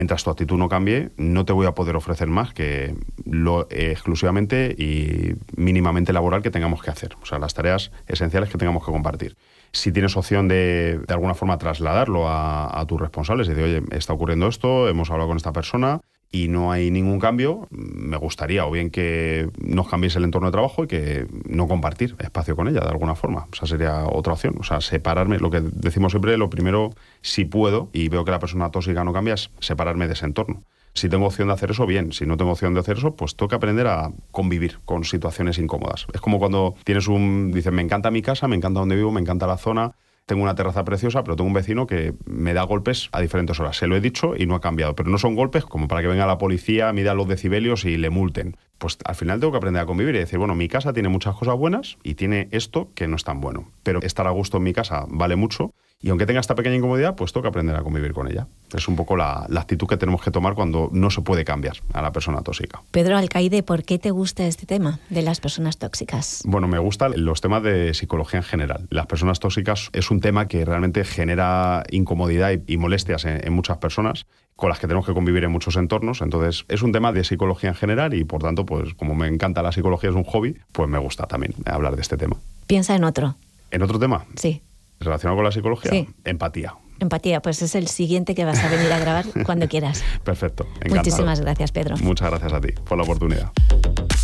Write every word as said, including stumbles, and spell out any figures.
Mientras tu actitud no cambie, no te voy a poder ofrecer más que lo eh, exclusivamente y mínimamente laboral que tengamos que hacer. O sea, las tareas esenciales que tengamos que compartir. Si tienes opción de, de alguna forma, trasladarlo a, a tus responsables y decir, oye, está ocurriendo esto, hemos hablado con esta persona y no hay ningún cambio, me gustaría o bien que nos cambies el entorno de trabajo y que no compartir espacio con ella de alguna forma. O sea, sería otra opción. O sea, separarme, lo que decimos siempre, lo primero, si puedo y veo que la persona tóxica no cambia, es separarme de ese entorno. Si tengo opción de hacer eso, bien. Si no tengo opción de hacer eso, pues tengo que aprender a convivir con situaciones incómodas. Es como cuando tienes un... Dices, me encanta mi casa, me encanta donde vivo, me encanta la zona, tengo una terraza preciosa, pero tengo un vecino que me da golpes a diferentes horas. Se lo he dicho y no ha cambiado. Pero no son golpes como para que venga la policía, mida los decibelios y le multen. Pues al final tengo que aprender a convivir y decir, bueno, mi casa tiene muchas cosas buenas y tiene esto que no es tan bueno. Pero estar a gusto en mi casa vale mucho. Y aunque tenga esta pequeña incomodidad, pues tengo que aprender a convivir con ella. Es un poco la, la actitud que tenemos que tomar cuando no se puede cambiar a la persona tóxica. Pedro Alcaide, ¿por qué te gusta este tema de las personas tóxicas? Bueno, me gustan los temas de psicología en general. Las personas tóxicas es un tema que realmente genera incomodidad y, y molestias en, en muchas personas, con las que tenemos que convivir en muchos entornos. Entonces, es un tema de psicología en general y, por tanto, pues como me encanta la psicología, es un hobby, pues me gusta también hablar de este tema. Piensa en otro. ¿En otro tema? Sí. ¿Relacionado con la psicología? Sí. Empatía. Empatía, pues es el siguiente que vas a venir a grabar cuando quieras. Perfecto, encantado. Muchísimas gracias, Pedro. Muchas gracias a ti por la oportunidad.